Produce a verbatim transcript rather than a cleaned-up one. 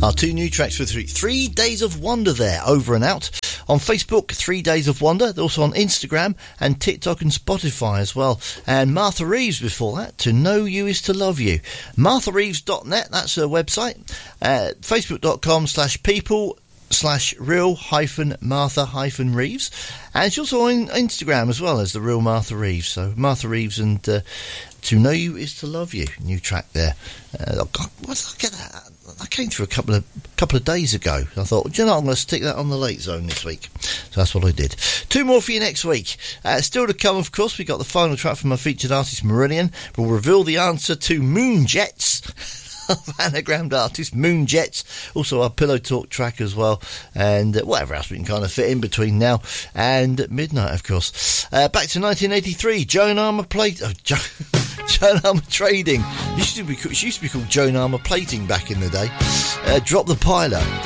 Our two new tracks for three, three Days of Wonder there, Over and Out. On Facebook, Three Days of Wonder. They're also on Instagram and TikTok and Spotify as well. And Martha Reeves before that, To Know You Is To Love You. martha reeves dot net, that's her website. Uh, Facebook.com slash people slash real hyphen Martha hyphen Reeves. And she's also on Instagram as well as the real Martha Reeves. So Martha Reeves and uh, To Know You Is To Love You. New track there. Uh, God, what did I get that? I came through a couple of couple of days ago. I thought, do you know, I'm going to stick that on the late zone this week. So that's what I did. Two more for you next week. Uh, still to come, of course, we got the final track from our featured artist Marillion. We'll reveal the answer to Moon Jets. Anagrammed artist Moon Jets, also our Pillow Talk track as well, and uh, whatever else we can kind of fit in between now and midnight, of course. Uh, back to nineteen eighty-three, Joan Armour plate. Oh, jo- Joan Armour Trading. It used to be, it used to be called Joan Armour Plating back in the day. Uh, Drop the Pilot.